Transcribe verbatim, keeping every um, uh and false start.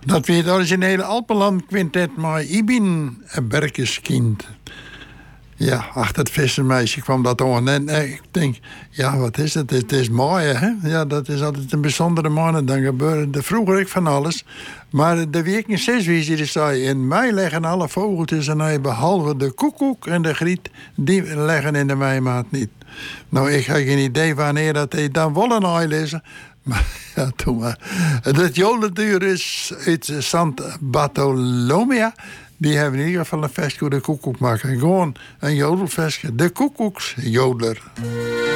Dat weer het originele Alpenland Quintet, maar Ibin, een berkenskind. Ja, achter het vissenmeisje kwam dat aan. En ik denk, ja, wat is het? Het is mooi, hè? Ja, dat is altijd een bijzondere man. En dan gebeurde vroeger ik van alles. Maar de week in zes, wie die zei, in mei leggen alle vogeltjes en hij behalve de koekoek en de griet, die leggen in de meimaand niet. Nou, ik heb geen idee wanneer dat hij dan willen uitlezen. Maar ja, toen maar. Het jodenduur is uit Sant Bartolomea. Die hebben in ieder geval een festje de koekoek maken. Gewoon een jodelfestje. De koekoeksjodler.